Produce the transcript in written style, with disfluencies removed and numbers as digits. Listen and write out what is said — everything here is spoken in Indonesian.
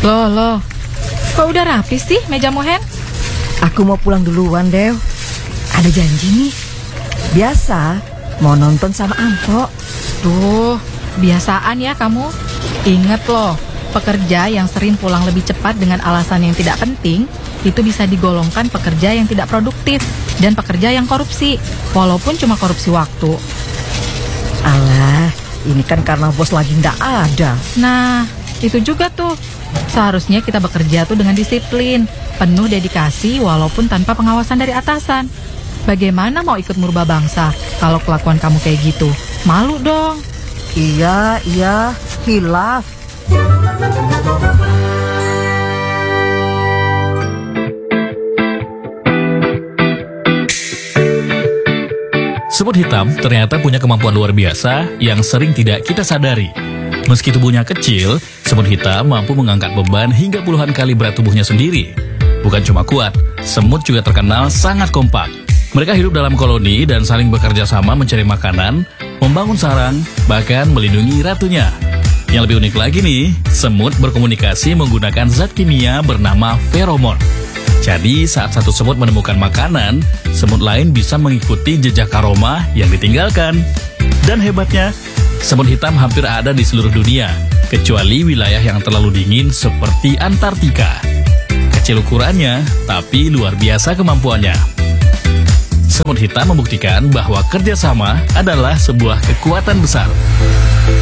Loh, kok udah rapi sih meja Mohen? Aku mau pulang duluan, Dew. Ada janji nih. Biasa, mau nonton sama Ampo. Tuh, biasaan ya kamu. Ingat loh, pekerja yang sering pulang lebih cepat dengan alasan yang tidak penting, itu bisa digolongkan pekerja yang tidak produktif dan pekerja yang korupsi, walaupun cuma korupsi waktu. Alah, ini kan karena bos lagi nggak ada. Nah, itu juga tuh. Seharusnya kita bekerja tuh dengan disiplin, penuh dedikasi walaupun tanpa pengawasan dari atasan. Bagaimana mau ikut murba bangsa kalau kelakuan kamu kayak gitu? Malu dong. Iya, hilaf. Semut hitam ternyata punya kemampuan luar biasa yang sering tidak kita sadari. Meski tubuhnya kecil, semut hitam mampu mengangkat beban hingga puluhan kali berat tubuhnya sendiri. Bukan cuma kuat, semut juga terkenal sangat kompak. Mereka hidup dalam koloni dan saling bekerja sama mencari makanan, membangun sarang, bahkan melindungi ratunya. Yang lebih unik lagi nih, semut berkomunikasi menggunakan zat kimia bernama feromon. Jadi saat satu semut menemukan makanan, semut lain bisa mengikuti jejak aroma yang ditinggalkan. Dan hebatnya, semut hitam hampir ada di seluruh dunia, kecuali wilayah yang terlalu dingin seperti Antartika. Kecil ukurannya, tapi luar biasa kemampuannya. Semut hitam membuktikan bahwa kerjasama adalah sebuah kekuatan besar.